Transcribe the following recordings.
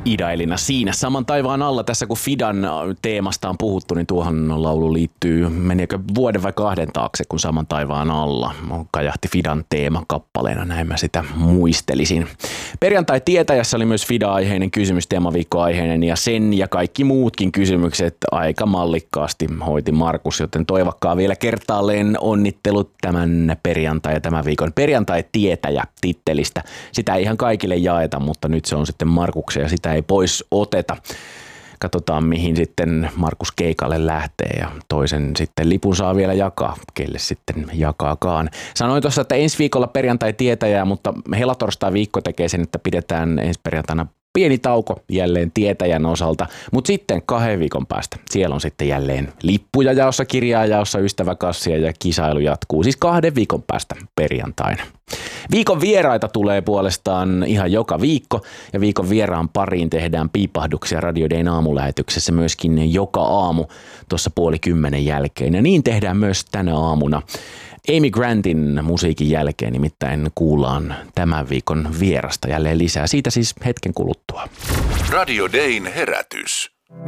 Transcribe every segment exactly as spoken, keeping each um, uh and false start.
Ida Elina siinä. Saman taivaan alla tässä kun Fidan teemasta on puhuttu, niin tuohon laulu liittyy, menikö vuoden vai kahden taakse, kun Saman taivaan alla kajahti Fidan teema kappaleena, näin mä sitä muistelisin. Perjantai-tietäjässä oli myös Fida-aiheinen kysymys, teemaviikko-aiheinen, ja sen ja kaikki muutkin kysymykset aika mallikkaasti hoiti Markus, joten toivakkaa vielä kertaalleen onnittelut tämän perjantai- ja tämän viikon Perjantai-tietäjä-tittelistä. Sitä ei ihan kaikille jaeta, mutta nyt se on sitten Markuksen ja sitä ei pois oteta. Katsotaan, mihin sitten Markus keikalle lähtee ja toisen sitten lipun saa vielä jakaa, kelle sitten jakaakaan. Sanoin tuossa, että ensi viikolla Perjantai-tietäjää, mutta helatorstai viikko tekee sen, että pidetään ensi perjantaina pieni tauko jälleen tietäjän osalta, mutta sitten kahden viikon päästä siellä on sitten jälleen lippuja jaossa, kirjaa jaossa, ystäväkassia ja kisailu jatkuu. Siis kahden viikon päästä perjantaina. Viikon vieraita tulee puolestaan ihan joka viikko ja viikon vieraan pariin tehdään piipahduksia Radio Dayn aamulähetyksessä myöskin joka aamu tuossa puoli kymmenen jälkeen ja niin tehdään myös tänä aamuna. Amy Grantin musiikin jälkeen nimittäin kuullaan tämän viikon vierasta jälleen lisää. Siitä siis hetken kuluttua. Radio Dayn herätys.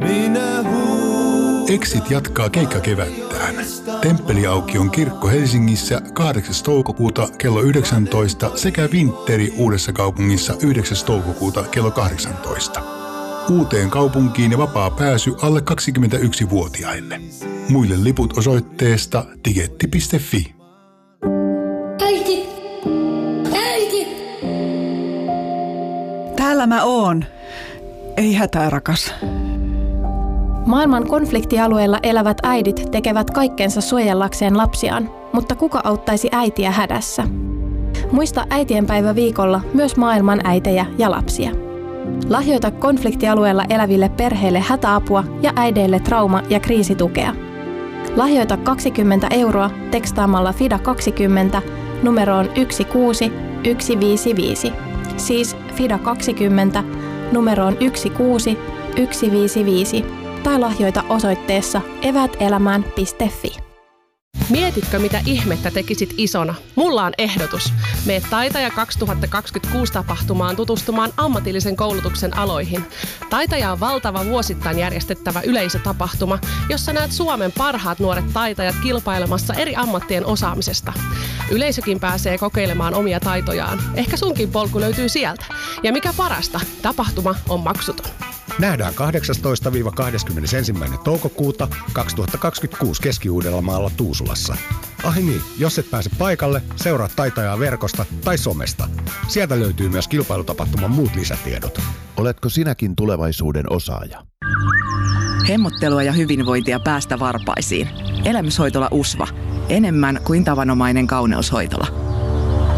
Exit jatkaa keikkakevättään. Temppeliaukion kirkko Helsingissä kahdeksas toukokuuta kello yhdeksäntoista sekä Vinteri Uudessa kaupungissa yhdeksäs toukokuuta kello kahdeksantoista. Uuteen kaupunkiin ja vapaa pääsy alle kaksikymmentäyksivuotiaille. Muille liput osoitteesta tigetti piste fi. Äiti! Äiti! Täällä mä oon. Ei hätää, rakas. Maailman konfliktialueella elävät äidit tekevät kaikkensa suojellakseen lapsiaan, mutta kuka auttaisi äitiä hädässä? Muista äitienpäivä viikolla myös maailman äitejä ja lapsia. Lahjoita konfliktialueella eläville perheille hätäapua ja äideille trauma- ja kriisitukea. Lahjoita kaksikymmentä euroa tekstaamalla FIDA kaksikymmentä numeroon yksi kuusi yksi viisi viisi. Siis FIDA kaksikymmentä numeroon yksi kuusi yksi viisi viisi. Tai lahjoita osoitteessa evätelämään piste fi. Mietitkö, mitä ihmettä tekisit isona? Mulla on ehdotus. Mene Taitaja kaksituhattakaksikymmentäkuusi-tapahtumaan tutustumaan ammatillisen koulutuksen aloihin. Taitaja on valtava vuosittain järjestettävä yleisötapahtuma, jossa näet Suomen parhaat nuoret taitajat kilpailemassa eri ammattien osaamisesta. Yleisökin pääsee kokeilemaan omia taitojaan. Ehkä sunkin polku löytyy sieltä. Ja mikä parasta, tapahtuma on maksuton. Nähdään kahdeksastoista kahdeskymmenesensimmäinen toukokuuta kaksituhattakaksikymmentäkuusi Keski-Uudellamaalla Tuusulassa. Ai niin, jos et pääse paikalle, seuraa Taitajaa verkosta tai somesta. Sieltä löytyy myös kilpailutapahtuman muut lisätiedot. Oletko sinäkin tulevaisuuden osaaja? Hemmottelua ja hyvinvointia päästä varpaisiin. Elämyshoitola U S V A. Enemmän kuin tavanomainen kauneushoitola.